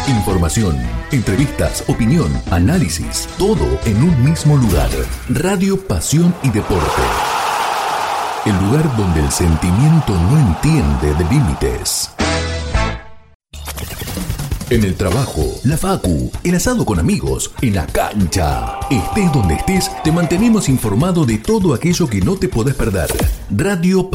Información, entrevistas, opinión, análisis, todo en un mismo lugar. Radio Pasión y Deporte. El lugar donde el sentimiento no entiende de límites. En el trabajo, la facu, el asado con amigos, en la cancha. Estés donde estés, te mantenemos informado de todo aquello que no te podés perder. Radio